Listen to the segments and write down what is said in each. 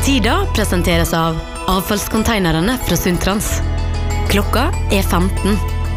Tida presenteres av avfallskonteinerne fra Sundtrans. Klokka 15.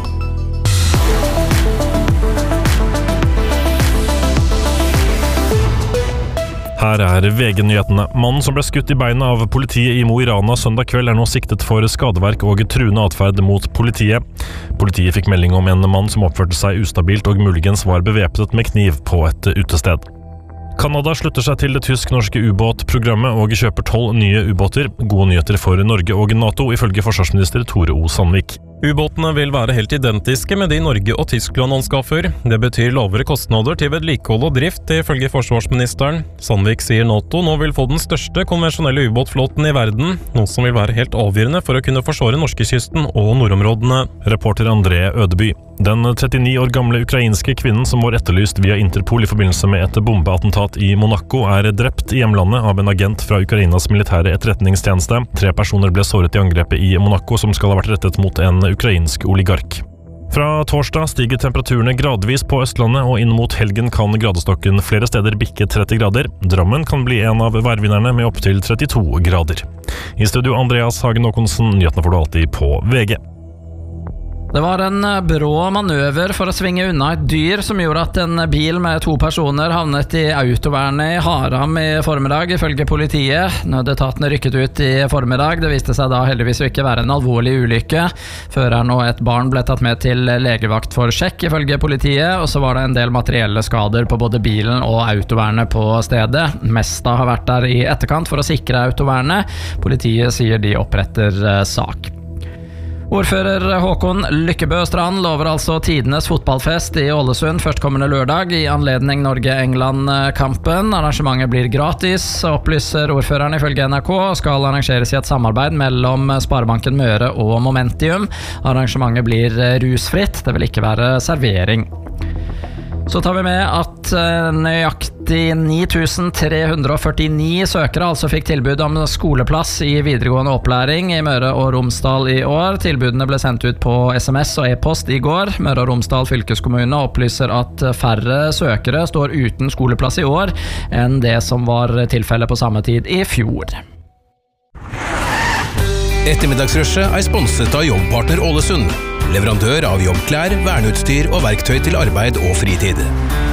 Her VG-nyhetene. Mannen som ble skutt i beina av politiet i Mo i Rana søndag kveld nå siktet for skadeverk og truende atferd mot politiet. Politiet fikk melding om en mann som oppførte seg ustabilt og muligens var bevæpnet med kniv på et utested. Kanada slutter seg til det tysk-norske ubåtprogrammet og kjøper 12 nye ubåter. Gode nyheter for Norge og NATO, ifølge forsvarsminister Tore O. Sandvik. Ubåtene vil være helt identiske med de Norge og Tyskland anskaffer. Det betyr lavere kostnader til vedlikehold og drift, ifølge forsvarsministeren. Sandvik sier NATO nå vil få den største konvensjonelle ubåtflåten i verden, noe som vil være helt avgjørende for å kunne forsvare norskekysten og nordområdene. Reporter André Ødeby. Den 39 år gamle ukrainske kvinnen som var etterlyst via Interpol i forbindelse med et bombeattentat i Monaco drept i hjemlandet av en agent fra Ukrainas militære etterretningstjeneste. 3 personer ble såret i angrepet i Monaco som skal ha vært rettet mot en ukrainsk oligark. Fra torsdag stiger temperaturene gradvis på Østlandet, og inn mot helgen kan gradestokken flere steder bikke 30 grader. Drammen kan bli en av værvinnerne med opp til 32 grader. I studio Andreas Hagen Håkonsen, nyhetene får du alltid på VG. Det var en brå manøver for å svinge unna et dyr som gjorde at en bil med 2 personer havnet i autovernet i Haram i formiddag, ifølge politiet. Nødetatene rykket ut i formiddag. Det viste seg da heldigvis å ikke være en alvorlig ulykke. Føreren og et barn ble tatt med til legevakt for sjekk, ifølge politiet, og så var det en del materielle skader på både bilen og autovernet på stedet. Mesta har vært der i etterkant for å sikre autovernet. Politiet sier de oppretter sak. Ordfører Håkon Lykkebø Strand lover altså tidenes fotballfest i Ålesund førstkommende lørdag i anledning Norge-England-kampen. Arrangementet blir gratis, opplyser ordføreren ifølge NRK, og skal arrangeres i et samarbeid mellom Sparebanken Møre og Momentium. Arrangementet blir rusfritt, det vil ikke være servering. Så tar vi med at nøyaktig 9349 søkere altså fikk tilbud om skoleplass i videregående opplæring i Møre og Romsdal i år. Tilbudene ble sendt ut på SMS og e-post i går. Møre og Romsdal fylkeskommune opplyser at færre søkere står uten skoleplass i år enn det som var tilfellet på samme tid i fjor. Ettermiddagsrushet sponset av Jobbpartner Ålesund. Leverandør av jobbklær, verneutstyr og verktøy til arbeid og fritid.